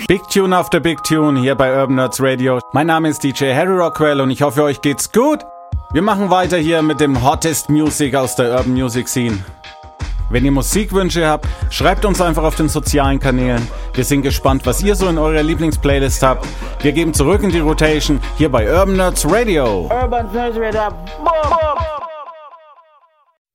Big Tune after Big Tune hier bei Urban Nerds Radio. Mein Name ist DJ Harry Rockwell und ich hoffe, euch geht's gut. Wir machen weiter hier mit dem Hottest Music aus der Urban Music Scene. Wenn ihr Musikwünsche habt, schreibt uns einfach auf den sozialen Kanälen. Wir sind gespannt, was ihr so in eurer Lieblingsplaylist habt. Wir geben zurück in die Rotation hier bei Urban Nerds Radio. Urban Nerds Radio. Boom, boom.